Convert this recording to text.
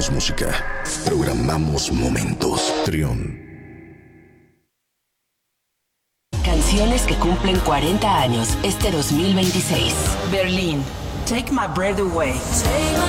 programamos música. Programamos momentos. Trión. Canciones que cumplen 40 años este 2026. Berlín, Take My Breath Away.